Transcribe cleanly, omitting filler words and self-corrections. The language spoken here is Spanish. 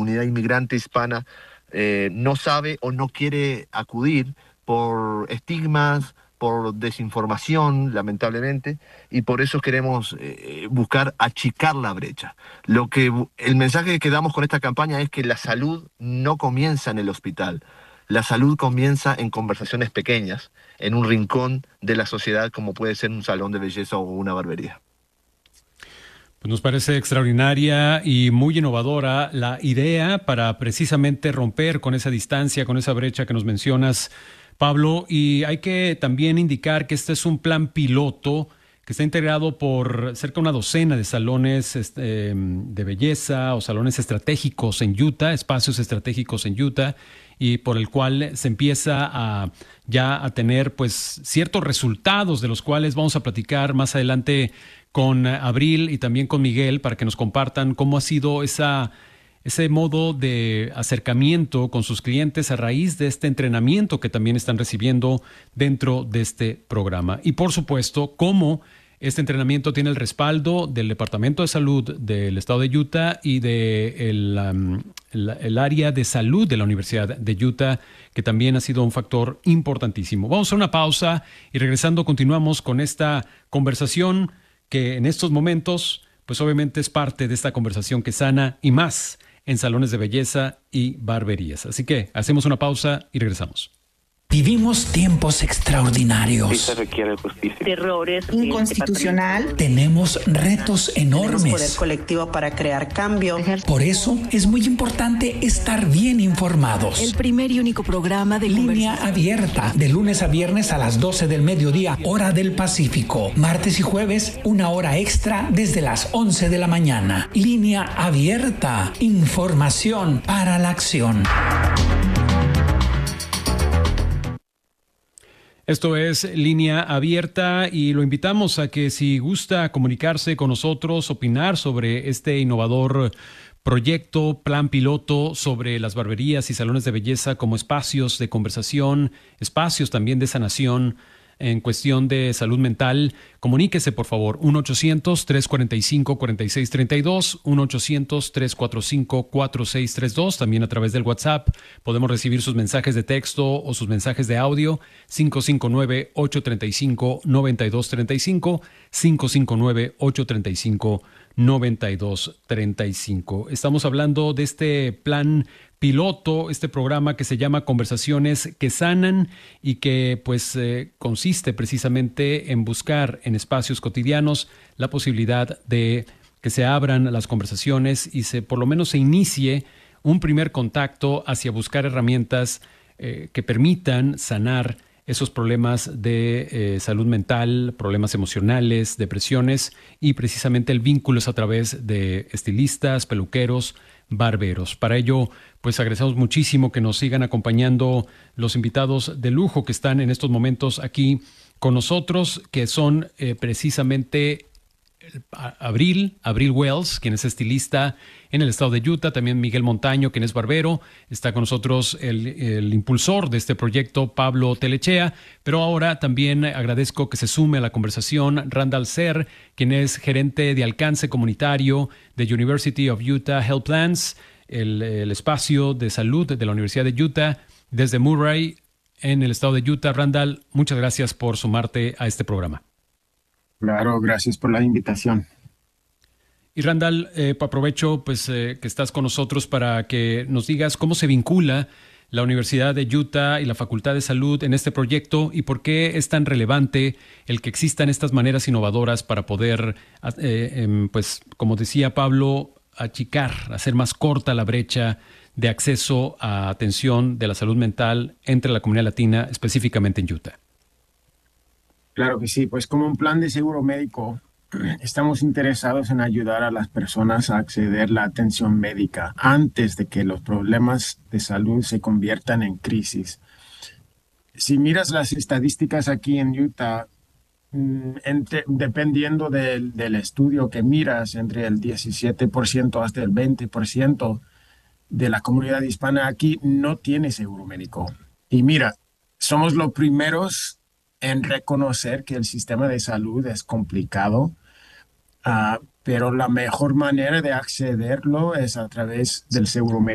comunidad inmigrante hispana no sabe o no quiere acudir por estigmas, por desinformación, lamentablemente, y por eso queremos buscar achicar la brecha. El mensaje que damos con esta campaña es que la salud no comienza en el hospital. La salud comienza en conversaciones pequeñas, en un rincón de la sociedad, como puede ser un salón de belleza o una barbería. Pues nos parece extraordinaria y muy innovadora la idea para precisamente romper con esa distancia, con esa brecha que nos mencionas, Pablo. Y hay que también indicar que este es un plan piloto que está integrado por cerca de una docena de salones de belleza o salones estratégicos en Utah, espacios estratégicos en Utah, y por el cual se empieza ya a tener pues ciertos resultados de los cuales vamos a platicar más adelante con Abril y también con Miguel para que nos compartan cómo ha sido ese modo de acercamiento con sus clientes a raíz de este entrenamiento que también están recibiendo dentro de este programa. Y por supuesto, cómo este entrenamiento tiene el respaldo del Departamento de Salud del Estado de Utah y del el área de salud de la Universidad de Utah, que también ha sido un factor importantísimo. Vamos a hacer una pausa y regresando continuamos con esta conversación que en estos momentos, pues obviamente es parte de esta conversación que sana y más en salones de belleza y barberías. Así que hacemos una pausa y regresamos. Vivimos tiempos extraordinarios. Sí se requiere justicia. Errores. Inconstitucional. Tenemos retos enormes. Tenemos poder colectivo para crear cambio. Por eso es muy importante estar bien informados. El primer y único programa de Línea Abierta, de lunes a viernes a las 12 del mediodía, hora del Pacífico. Martes y jueves, una hora extra desde las 11 de la mañana. Línea Abierta. Información para la acción. Esto es Línea Abierta y lo invitamos a que si gusta comunicarse con nosotros, opinar sobre este innovador proyecto, plan piloto sobre las barberías y salones de belleza como espacios de conversación, espacios también de sanación en cuestión de salud mental, comuníquese por favor 1-800-345-4632, 1-800-345-4632, también a través del WhatsApp podemos recibir sus mensajes de texto o sus mensajes de audio 559-835-9235, 559-835-9235. Estamos hablando de este plan piloto, este programa que se llama Conversaciones que Sanan y que pues consiste precisamente en buscar en espacios cotidianos la posibilidad de que se abran las conversaciones y por lo menos se inicie un primer contacto hacia buscar herramientas que permitan sanar esos problemas de salud mental, problemas emocionales, depresiones, y precisamente el vínculo es a través de estilistas, peluqueros, barberos. Para ello, pues agradecemos muchísimo que nos sigan acompañando los invitados de lujo que están en estos momentos aquí con nosotros, que son precisamente Abril Wells, quien es estilista en el estado de Utah, también Miguel Montaño, quien es barbero, está con nosotros el impulsor de este proyecto, Pablo Telechea, pero ahora también agradezco que se sume a la conversación Randall Ser, quien es gerente de alcance comunitario de University of Utah Health Plans, el espacio de salud de la Universidad de Utah, desde Murray, en el estado de Utah. Randall, muchas gracias por sumarte a este programa. Claro, gracias por la invitación. Y Randall, aprovecho que estás con nosotros para que nos digas cómo se vincula la Universidad de Utah y la Facultad de Salud en este proyecto y por qué es tan relevante el que existan estas maneras innovadoras para poder, pues como decía Pablo, achicar, hacer más corta la brecha de acceso a atención de la salud mental entre la comunidad latina, específicamente en Utah. Claro que sí, pues como un plan de seguro médico, estamos interesados en ayudar a las personas a acceder a la atención médica antes de que los problemas de salud se conviertan en crisis. Si miras las estadísticas aquí en Utah, dependiendo del estudio que miras, entre el 17% hasta el 20% de la comunidad hispana aquí no tiene seguro médico. Y mira, somos los primeros en reconocer que el sistema de salud es complicado, pero la mejor manera de accederlo es a través del seguro médico.